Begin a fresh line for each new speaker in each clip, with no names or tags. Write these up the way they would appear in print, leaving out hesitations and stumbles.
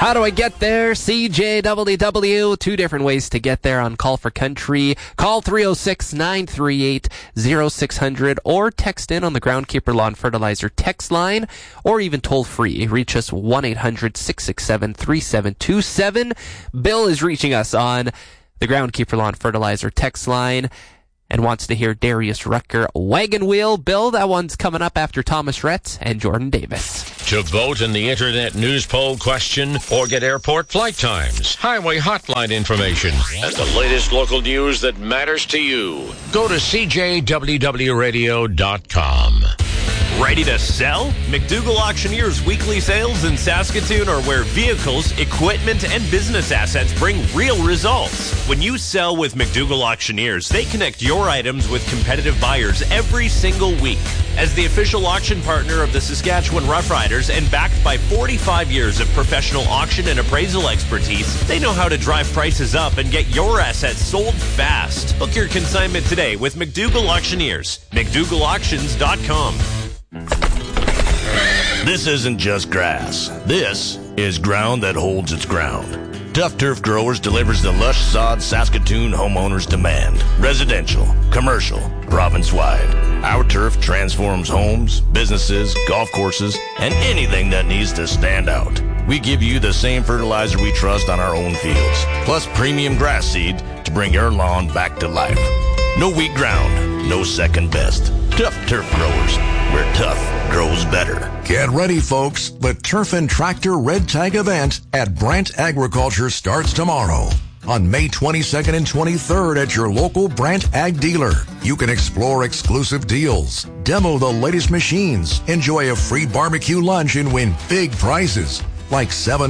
How do I get there? CJWW. Two different ways to get there on Call for Country. Call 306-938-0600 or text in on the Groundkeeper Lawn Fertilizer text line, or even toll free. Reach us 1-800-667-3727. Bill is reaching us on the Groundkeeper Lawn Fertilizer text line and wants to hear Darius Rucker, Wagon Wheel. Bill, that one's coming up after Thomas Rhetz and Jordan Davis.
To vote in the Internet News Poll question or get airport flight times, highway hotline information, and the latest local news that matters to you, go to CJWWRadio.com.
Ready to sell? McDougall Auctioneers weekly sales in Saskatoon are where vehicles, equipment, and business assets bring real results. When you sell with McDougall Auctioneers, they connect your items with competitive buyers every single week. As the official auction partner of the Saskatchewan Roughriders and backed by 45 years of professional auction and appraisal expertise, they know how to drive prices up and get your assets sold fast. Book your consignment today with McDougall Auctioneers. McDougallAuctions.com.
This isn't just grass. This is ground that holds its ground. Tough Turf Growers delivers the lush sod Saskatoon homeowners demand. Residential, commercial, province-wide. Our turf transforms homes, businesses, golf courses, and anything that needs to stand out. We give you the same fertilizer we trust on our own fields, plus premium grass seed to bring your lawn back to life. No weak ground, no second best. Tough Turf Growers, where tough grows better.
Get ready, folks. The Turf and Tractor Red Tag event at Brant Agriculture starts tomorrow. On May 22nd and 23rd at your local Brant Ag dealer. You can explore exclusive deals, demo the latest machines, enjoy a free barbecue lunch, and win big prizes like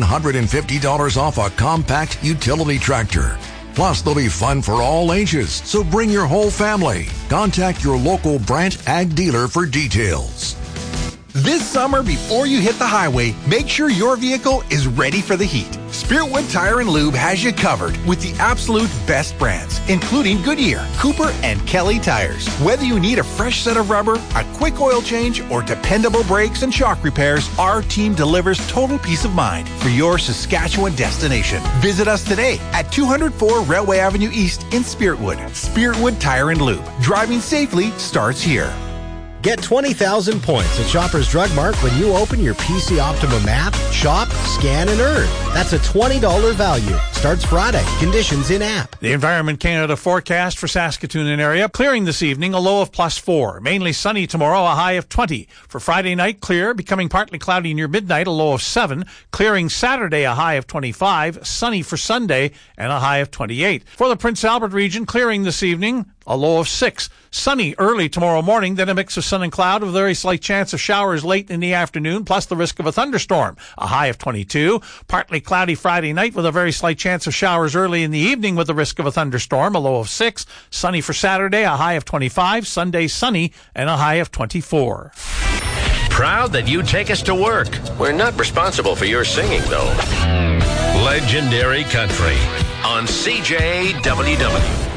$750 off a compact utility tractor. Plus, there'll be fun for all ages, so bring your whole family. Contact your local Brant Ag dealer for details.
This summer, before you hit the highway, make sure your vehicle is ready for the heat. Spiritwood Tire and Lube has you covered with the absolute best brands, including Goodyear, Cooper, and Kelly tires. Whether you need a fresh set of rubber, a quick oil change, or dependable brakes and shock repairs, our team delivers total peace of mind for your Saskatchewan destination. Visit us today at 204 Railway Avenue East in Spiritwood. Spiritwood Tire and Lube. Driving safely starts here.
Get 20,000 points at Shoppers Drug Mart when you open your PC Optimum app, shop, scan, and earn. That's a $20 value. Starts Friday. Conditions in app.
The Environment Canada forecast for Saskatoon and area. Clearing this evening, a low of +4. Mainly sunny tomorrow, a high of 20. For Friday night, clear, becoming partly cloudy near midnight, a low of 7. Clearing Saturday, a high of 25. Sunny for Sunday, and a high of 28. For the Prince Albert region, clearing this evening, a low of 6. Sunny early tomorrow morning, then a mix of sun and cloud with a very slight chance of showers late in the afternoon, plus the risk of a thunderstorm, a high of 22. Partly cloudy Friday night with a very slight chance of showers early in the evening with the risk of a thunderstorm, a low of 6. Sunny for Saturday, a high of 25. Sunday sunny, and a high of 24.
Proud that you take us to work. We're not responsible for your singing, though. Legendary Country on CJWW.